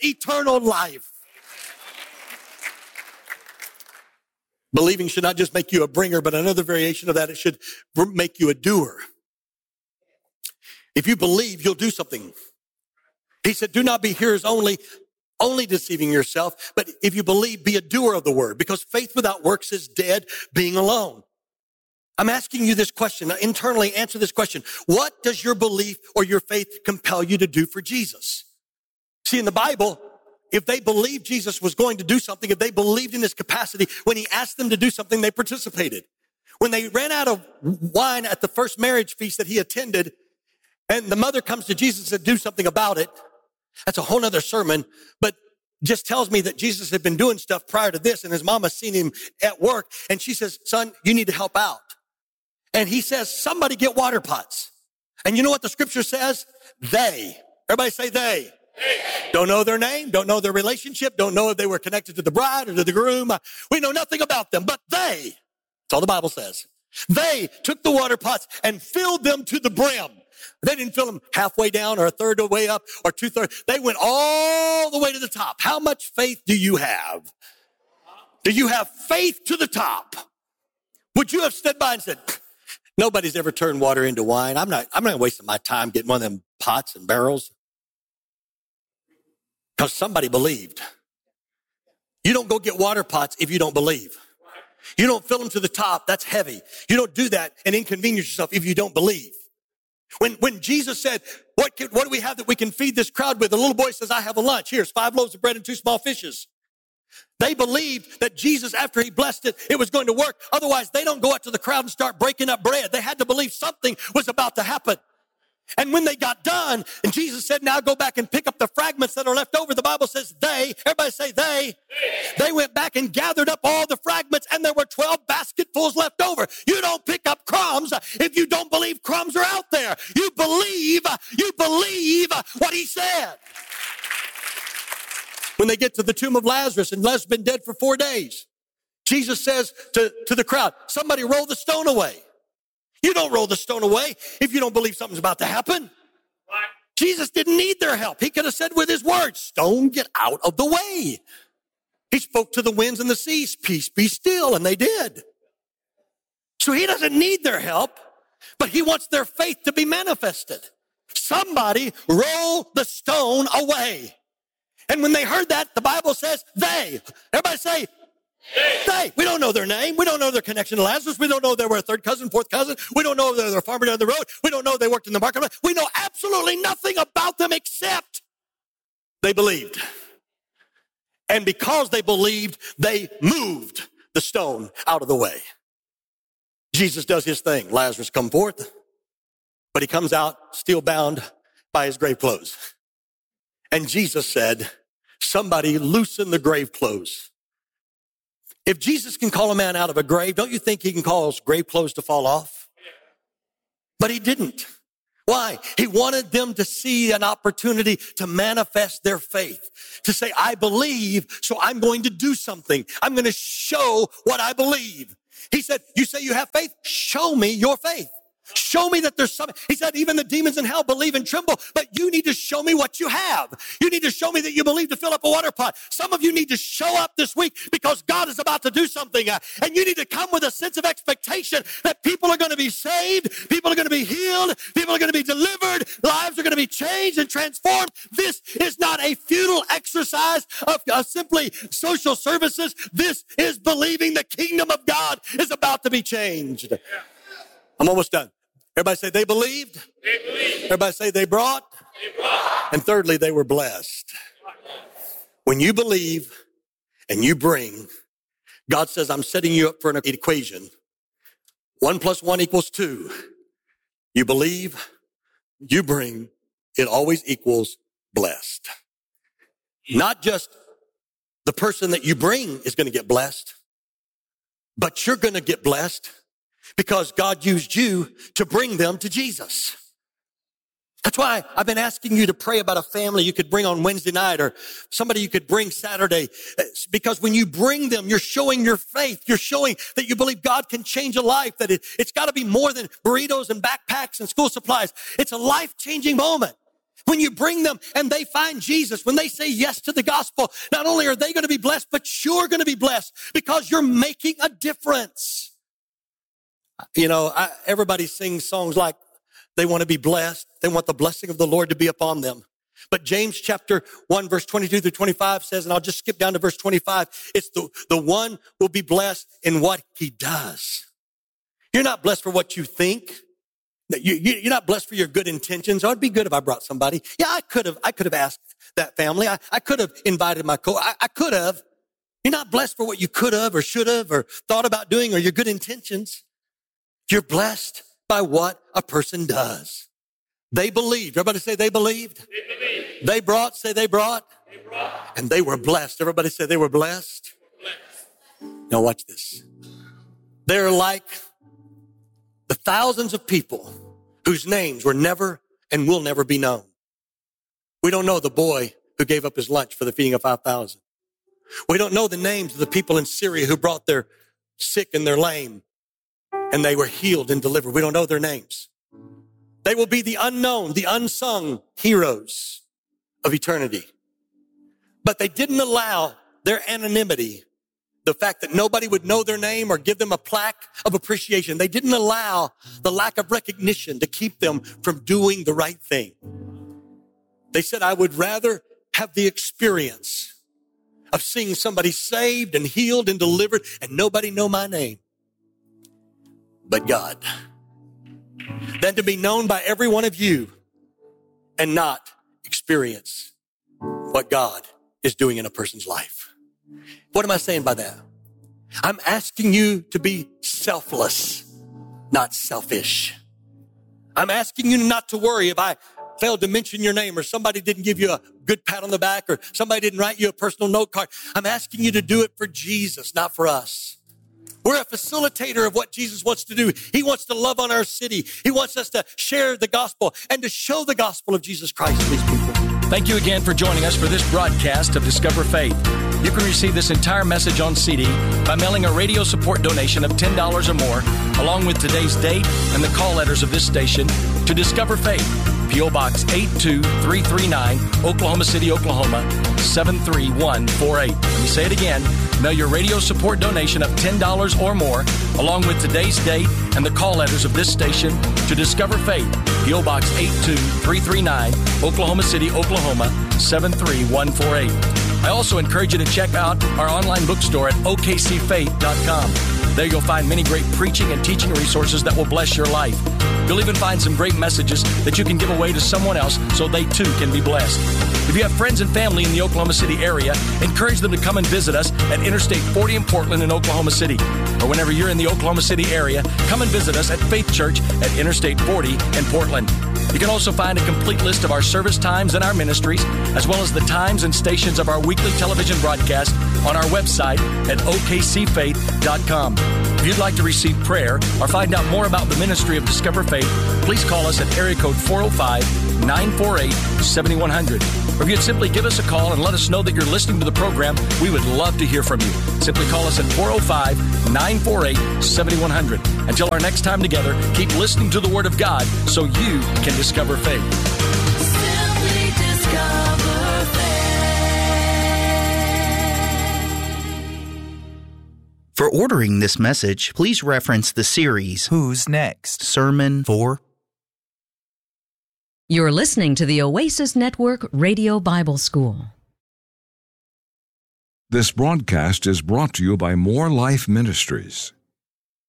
eternal life. Believing should not just make you a bringer, but another variation of that, it should make you a doer. If you believe, you'll do something. He said, do not be hearers only deceiving yourself, but if you believe, be a doer of the word, because faith without works is dead, being alone. I'm asking you this question. Internally, answer this question. What does your belief or your faith compel you to do for Jesus? See, in the Bible, if they believed Jesus was going to do something, if they believed in his capacity, when he asked them to do something, they participated. When they ran out of wine at the first marriage feast that he attended, and the mother comes to Jesus and do something about it, that's a whole nother sermon, but just tells me that Jesus had been doing stuff prior to this, and his mama seen him at work, and she says, son, you need to help out. And he says, somebody get water pots. And you know what the scripture says? They. Everybody say they. Don't know their name, don't know their relationship, don't know if they were connected to the bride or to the groom. We know nothing about them, but they, that's all the Bible says. They took the water pots and filled them to the brim. They didn't fill them halfway down or a third of the way up or 2/3. They went all the way to the top. How much faith do you have? Do you have faith to the top? Would you have stood by and said, nobody's ever turned water into wine. I'm not wasting my time getting one of them pots and barrels. Because somebody believed. You don't go get water pots if you don't believe. You don't fill them to the top. That's heavy. You don't do that and inconvenience yourself if you don't believe. When Jesus said, what do we have that we can feed this crowd with? The little boy says, I have a lunch. Here's 5 loaves of bread and 2 small fishes. They believed that Jesus, after he blessed it, it was going to work. Otherwise, they don't go out to the crowd and start breaking up bread. They had to believe something was about to happen. And when they got done, and Jesus said, now go back and pick up the fragments that are left over. The Bible says they, everybody say they went back and gathered up all the fragments, and there were 12 basketfuls left over. You don't pick up crumbs if you don't believe crumbs are out there. You believe what he said. When they get to the tomb of Lazarus, and Lazarus has been dead for 4 days, Jesus says to the crowd, somebody roll the stone away. You don't roll the stone away if you don't believe something's about to happen. What? Jesus didn't need their help. He could have said with his words, stone, get out of the way. He spoke to the winds and the seas, peace, be still, and they did. So he doesn't need their help, but he wants their faith to be manifested. Somebody roll the stone away. And when they heard that, the Bible says they. Everybody say, they. We don't know their name. We don't know their connection to Lazarus. We don't know they were a third cousin, fourth cousin. We don't know they're a farmer down the road. We don't know they worked in the marketplace. We know absolutely nothing about them except they believed. And because they believed, they moved the stone out of the way. Jesus does his thing. Lazarus come forth, but he comes out still bound by his grave clothes. And Jesus said, somebody loosen the grave clothes. If Jesus can call a man out of a grave, don't you think he can cause grave clothes to fall off? But he didn't. Why? He wanted them to see an opportunity to manifest their faith, to say, I believe, so I'm going to do something. I'm going to show what I believe. He said, you say you have faith? Show me your faith. Show me that there's something. He said, even the demons in hell believe and tremble, but you need to show me what you have. You need to show me that you believe to fill up a water pot. Some of you need to show up this week because God is about to do something. And you need to come with a sense of expectation that people are going to be saved. People are going to be healed. People are going to be delivered. Lives are going to be changed and transformed. This is not a futile exercise of simply social services. This is believing the kingdom of God is about to be changed. I'm almost done. Everybody say they believed. They believed. Everybody say they brought. They brought. And thirdly, they were blessed. When you believe and you bring, God says, I'm setting you up for an equation. 1 + 1 = 2. You believe, you bring, it always equals blessed. Not just the person that you bring is going to get blessed, but you're going to get blessed because God used you to bring them to Jesus. That's why I've been asking you to pray about a family you could bring on Wednesday night or somebody you could bring Saturday. Because when you bring them, you're showing your faith. You're showing that you believe God can change a life, that it's got to be more than burritos and backpacks and school supplies. It's a life-changing moment. When you bring them and they find Jesus, when they say yes to the gospel, not only are they going to be blessed, but you're going to be blessed because you're making a difference. You know, everybody sings songs like they want to be blessed. They want the blessing of the Lord to be upon them. But James chapter 1, verse 22 through 25 says, and I'll just skip down to verse 25, it's the one will be blessed in what he does. You're not blessed for what you think. You're not blessed for your good intentions. Oh, it'd be good if I brought somebody. Yeah, I could have asked that family. I could have invited my I could have. You're not blessed for what you could have or should have or thought about doing or your good intentions. You're blessed by what a person does. They believed. Everybody say they believed. They believed. They brought. Say they brought. They brought. And they were blessed. Everybody say they were blessed. Now watch this. They're like the thousands of people whose names were never and will never be known. We don't know the boy who gave up his lunch for the feeding of 5,000. We don't know the names of the people in Syria who brought their sick and their lame and they were healed and delivered. We don't know their names. They will be the unknown, the unsung heroes of eternity. But they didn't allow their anonymity, the fact that nobody would know their name or give them a plaque of appreciation. They didn't allow the lack of recognition to keep them from doing the right thing. They said, I would rather have the experience of seeing somebody saved and healed and delivered and nobody know my name but God, than to be known by every one of you and not experience what God is doing in a person's life. What am I saying by that? I'm asking you to be selfless, not selfish. I'm asking you not to worry if I failed to mention your name or somebody didn't give you a good pat on the back or somebody didn't write you a personal note card. I'm asking you to do it for Jesus, not for us. We're a facilitator of what Jesus wants to do. He wants to love on our city. He wants us to share the gospel and to show the gospel of Jesus Christ to these people. Thank you again for joining us for this broadcast of Discover Faith. You can receive this entire message on CD by mailing a radio support donation of $10 or more, along with today's date and the call letters of this station to Discover Faith, P.O. Box 82339, Oklahoma City, Oklahoma, 73148. Let me say it again. Mail your radio support donation of $10 or more, along with today's date and the call letters of this station to Discover Faith, P.O. Box 82339, Oklahoma City, Oklahoma, 73148. I also encourage you to check out our online bookstore at okcfaith.com. There you'll find many great preaching and teaching resources that will bless your life. You'll even find some great messages that you can give away to someone else so they too can be blessed. If you have friends and family in the Oklahoma City area, encourage them to come and visit us at Interstate 40 in Portland in Oklahoma City. Or whenever you're in the Oklahoma City area, come and visit us at Faith Church at Interstate 40 in Portland. You can also find a complete list of our service times and our ministries, as well as the times and stations of our weekly television broadcast on our website at okcfaith.com. If you'd like to receive prayer or find out more about the ministry of Discover Faith, please call us at area code 405-948-7100. Or if you'd simply give us a call and let us know that you're listening to the program, we would love to hear from you. Simply call us at 405-948-7100. Until our next time together, keep listening to the Word of God so you can discover faith. Simply discover faith. For ordering this message, please reference the series Who's Next? Sermon 4. You're listening to the Oasis Network Radio Bible School. This broadcast is brought to you by More Life Ministries.